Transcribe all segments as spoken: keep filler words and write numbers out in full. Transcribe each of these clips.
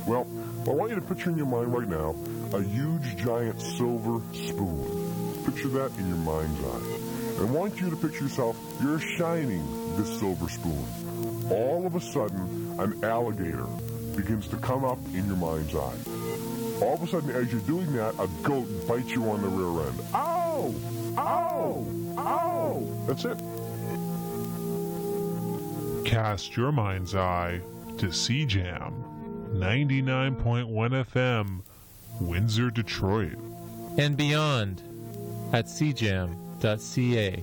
Well, I want you to picture in your mind right now a huge, giant silver spoon. Picture that in your mind's eye. And I want you to picture yourself, you're shining this silver spoon. All of a sudden, an alligator begins to come up in your mind's eye. All of a sudden, as you're doing that, a goat bites you on the rear end. Ow! Ow! Ow! That's it. Cast your mind's eye to C Jam, ninety-nine point one F M, Windsor, Detroit. And beyond at c jam dot c a.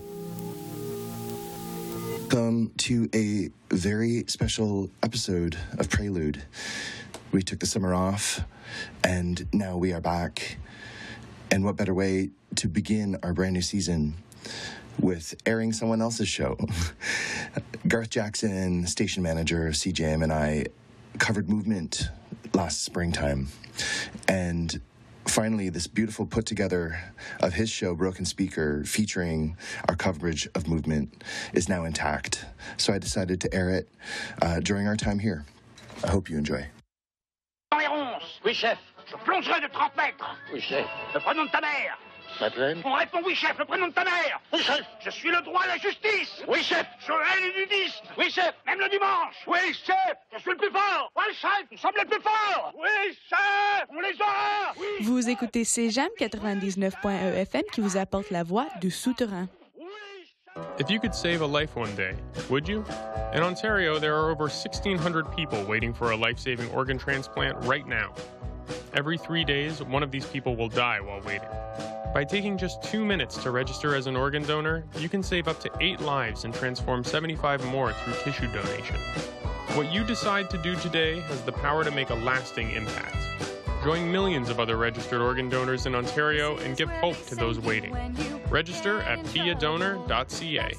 Welcome to a very special episode of Prelude. We took the summer off, and now we are back. And what better way to begin our brand new season with airing someone else's show? Garth Jackson, station manager of C J M, and I covered Movement last springtime. And finally, this beautiful put together of his show, Broken Speaker, featuring our coverage of Movement, is now intact. So I decided to air it uh, during our time here. I hope you enjoy. Oui, chef. Je plongerai de trente mètres. Oui, chef. Le prénom de ta mère. Madeleine. On répond oui, chef. Le prénom de ta mère. Oui, chef. Je suis le droit et la justice. Oui, chef. Je hais les nudistes. Oui, chef. Même le dimanche. Oui, chef. Je suis le plus fort. Oui, chef. Nous sommes les plus forts. Oui, chef. On les aura. Oui. Vous écoutez C J A M quatre-vingt-dix-neuf point un F M qui vous apporte la voix du souterrain. If you could save a life one day, would you? In Ontario, there are over sixteen hundred people waiting for a life-saving organ transplant right now. Every three days, one of these people will die while waiting. By taking just two minutes to register as an organ donor, you can save up to eight lives and transform seventy-five more through tissue donation. What you decide to do today has the power to make a lasting impact. Join millions of other registered organ donors in Ontario and give hope to those waiting. Register at be a donor dot c a.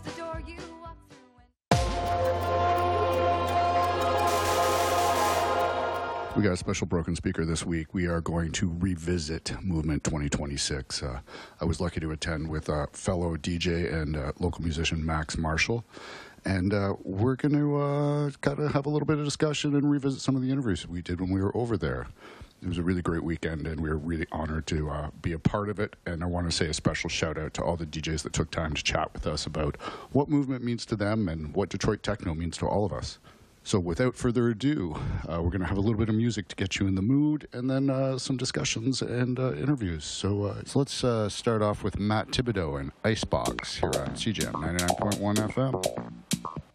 We got a special Broken Speaker this week. We are going to revisit Movement twenty twenty-six. Uh, I was lucky to attend with uh, fellow D J and uh, local musician Max Marshall. And uh, we're going to uh, kind of have a little bit of discussion and revisit some of the interviews we did when we were over there. It was a really great weekend, and we were really honored to uh, be a part of it. And I want to say a special shout-out to all the D Js that took time to chat with us about what Movement means to them and what Detroit techno means to all of us. So without further ado, uh, we're going to have a little bit of music to get you in the mood, and then uh, some discussions and uh, interviews. So, uh, so let's uh, start off with Matt Thibodeau and Icebox here on C J M ninety-nine point one F M.